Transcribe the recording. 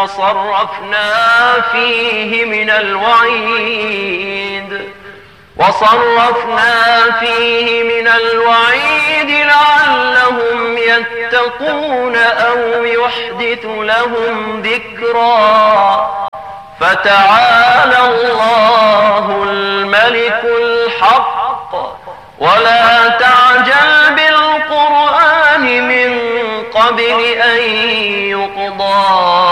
وصرفنا فيه من الوعيد لعلهم يتقون أو يحدث لهم ذكرا. فتعالى الله الملك الحق ولا تعجل بالقرآن من قبل أن يقضى